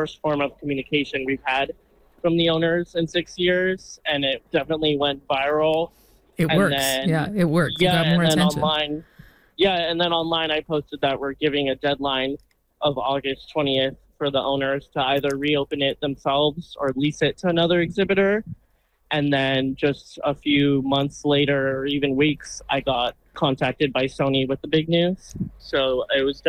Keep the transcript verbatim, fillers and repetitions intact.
first form of communication we've had from the owners in six years, and it definitely went viral. It And works. then, Yeah, it worked. You yeah, got more and then attention. online, yeah, and then online I posted that we're giving a deadline of August twentieth for the owners to either reopen it themselves or lease it to another exhibitor. And then just a few months later, or even weeks, I got contacted by Sony with the big news. So it was